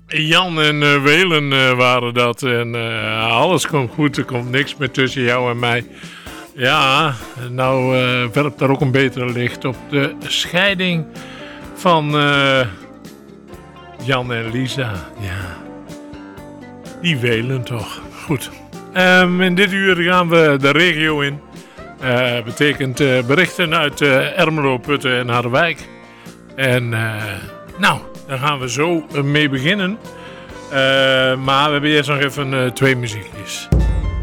Jan en Welen waren dat. En alles komt goed. Er komt niks meer tussen jou en mij. Ja, nou werpt daar ook een betere licht op de scheiding van Jan en Lisa. Ja, die Welen toch. Goed. In dit uur gaan we de regio in. Betekent berichten uit Ermelo, Putten en Harderwijk. En nou, daar gaan we zo mee beginnen. Maar we hebben eerst nog even 2 muziekjes.